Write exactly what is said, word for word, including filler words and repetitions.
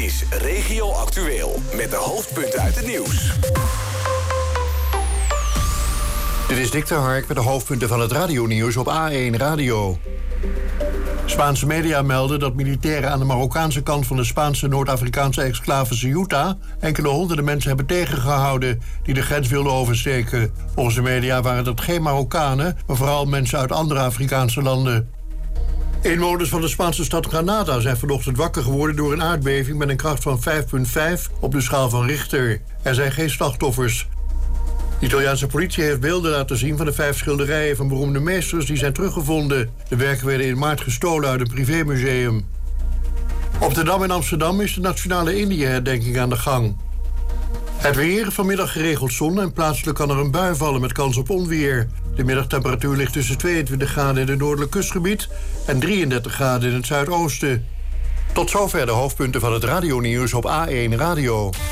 is Regio Actueel met de hoofdpunten uit het nieuws. Dit is Dick ter Hark met de hoofdpunten van het radionieuws op A één Radio. Spaanse media melden dat militairen aan de Marokkaanse kant van de Spaanse Noord-Afrikaanse exclave Ceuta enkele honderden mensen hebben tegengehouden die de grens wilden oversteken. Volgens de media waren dat geen Marokkanen, maar vooral mensen uit andere Afrikaanse landen. Inwoners van de Spaanse stad Granada zijn vanochtend wakker geworden door een aardbeving met een kracht van vijf komma vijf op de schaal van Richter. Er zijn geen slachtoffers. De Italiaanse politie heeft beelden laten zien van de vijf schilderijen van beroemde meesters die zijn teruggevonden. De werken werden in maart gestolen uit een privémuseum. Op de Dam in Amsterdam is de Nationale Indië-herdenking aan de gang. Het weer, vanmiddag geregeld zon en plaatselijk kan er een bui vallen met kans op onweer. De middagtemperatuur ligt tussen tweeëntwintig graden in het noordelijk kustgebied en drieëndertig graden in het zuidoosten. Tot zover de hoofdpunten van het radionieuws op A één Radio.